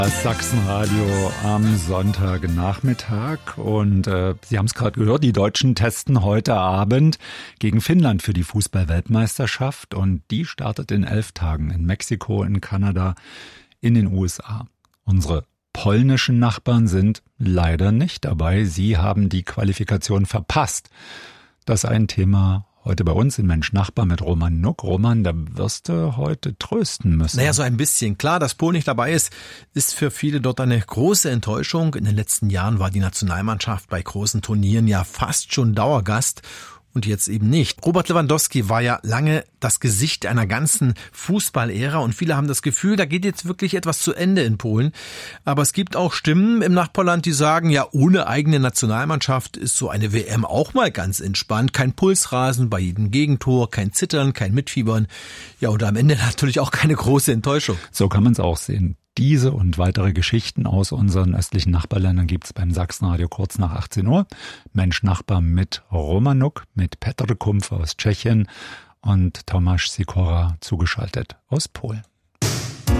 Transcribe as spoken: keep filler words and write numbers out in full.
Das Sachsenradio am Sonntagnachmittag und äh, Sie haben es gerade gehört, die Deutschen testen heute Abend gegen Finnland für die Fußball-Weltmeisterschaft und die startet in elf Tagen in Mexiko, in Kanada, in den U S A. Unsere polnischen Nachbarn sind leider nicht dabei. Sie haben die Qualifikation verpasst. Das ist ein Thema heute bei uns in Mensch Nachbar mit Roman Nuck. Roman, da wirst du heute trösten müssen. Naja, so ein bisschen. Klar, dass Polen nicht dabei ist, ist für viele dort eine große Enttäuschung. In den letzten Jahren war die Nationalmannschaft bei großen Turnieren ja fast schon Dauergast. Und jetzt eben nicht. Robert Lewandowski war ja lange das Gesicht einer ganzen Fußballära und viele haben das Gefühl, da geht jetzt wirklich etwas zu Ende in Polen. Aber es gibt auch Stimmen im Nachbarland, die sagen, ja, ohne eigene Nationalmannschaft ist so eine W M auch mal ganz entspannt. Kein Pulsrasen bei jedem Gegentor, kein Zittern, kein Mitfiebern. Ja, und am Ende natürlich auch keine große Enttäuschung. So kann man es auch sehen. Diese und weitere Geschichten aus unseren östlichen Nachbarländern gibt's beim Sachsenradio kurz nach achtzehn Uhr. Mensch Nachbar mit Roman Nuck, mit Petr Kumpf aus Tschechien und Tomáš Sikora zugeschaltet aus Polen.